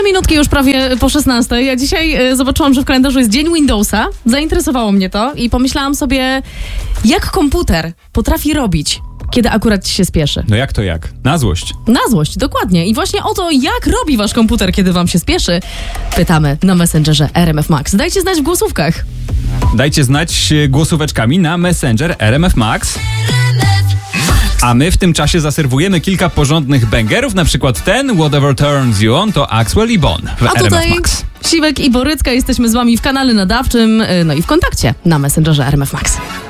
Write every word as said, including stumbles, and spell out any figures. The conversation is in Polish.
minutki już prawie po szesnastej. Ja dzisiaj y, zobaczyłam, że w kalendarzu jest Dzień Windowsa. Zainteresowało mnie to i pomyślałam sobie, jak komputer potrafi robić, kiedy akurat ci się spieszy. No jak to jak? Na złość. Na złość, dokładnie. I właśnie o to, jak robi wasz komputer, kiedy wam się spieszy, pytamy na Messengerze R M F Max. Dajcie znać w głosówkach. Dajcie znać głosóweczkami na Messenger R M F Max. A my w tym czasie zaserwujemy kilka porządnych bangerów, na przykład ten Whatever Turns You On to Axwell i Bon w A R M F tutaj Max. Siwek i Borycka, jesteśmy z wami w kanale nadawczym, no i w kontakcie na Messengerze R M F Max.